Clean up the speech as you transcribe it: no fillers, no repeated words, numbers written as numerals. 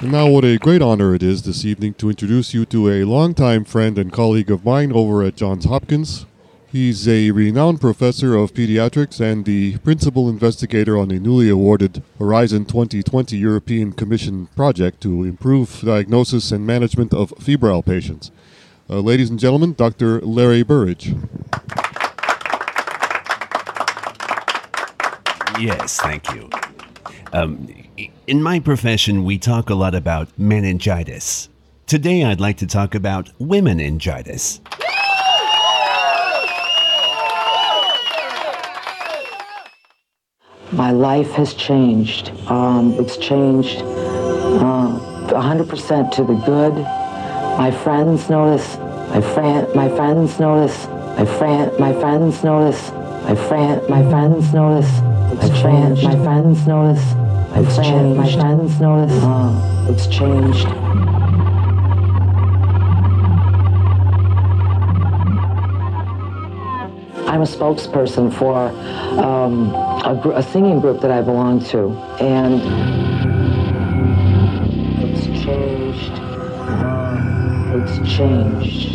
And now, what a great honor it is this evening to introduce you to a longtime friend and colleague of mine over at Johns Hopkins. He's a renowned professor of pediatrics and the principal investigator on a newly awarded Horizon 2020 European Commission project to improve diagnosis and management of febrile patients. Ladies and gentlemen, Dr. Larry Burridge. Yes, thank you. In my profession, we talk a lot about meningitis. Today, I'd like to talk about womeningitis. My life has changed. It's changed 100% to the good. My friends notice. My friends notice. My friends notice. My friends notice. My friends notice. My friends notice. It's changed. I'm a spokesperson for a singing group that I belong to, and it's changed. It's changed.